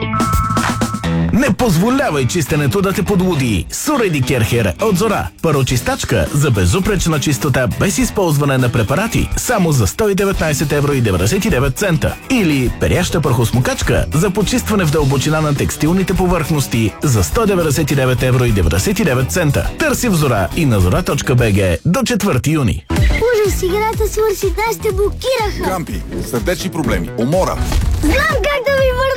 Не позволявай чистенето да те подлуди. Суреди Керхер от Зора. Парочистачка за безупречна чистота без използване на препарати само за 119,99 евро. Или перяща прахосмокачка за почистване в дълбочина на текстилните повърхности за 199,99 евро. Търси в Зора и на zora.bg до 4 юни. Ужас, играта свърши, днес те блокираха. Крампи, сърдечни проблеми, умора. Знам как да ви върна